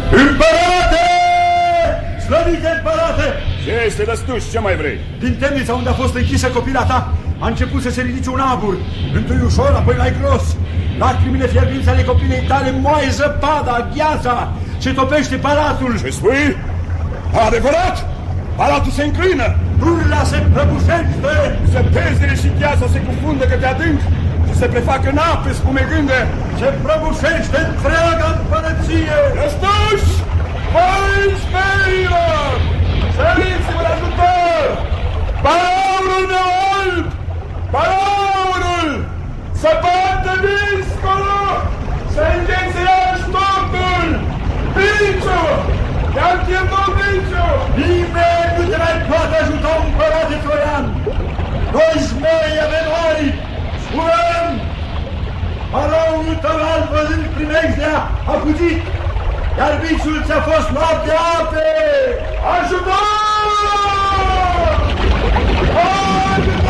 Împărate! Slăvite împărate! Ce este, Lăstuș? Ce mai vrei? Din temnița unde a fost închisă copila ta a început să se ridice un abur. Întâi ușor, apoi mai gros. Lacrimile fierbinți ale copilei tale moaie zăpada, gheața, ce topește palatul. Ce spui? Adevărat? Palatul se înclină. Urla se prăbușește. Zăpezdele și gheața se cufundă către adânc și se prefac în ape spumegânde. Se prăbușește întreaga împărăție. Lăstuș! Părinți meilor! Săriți-vă în ajutor! Balaurul meu alb! Balaurul! Să bată viscolul! Să înghețe iarăși totul! Piciu! I-am pierdut Piciu! Nimeni nu te mai poate ajuta, împărate Troian! Noi zmei avem noi! Spurăm! Balaurul tău alb, văzând primejdea, a fugit! Iar Piciul ți-a fost luat de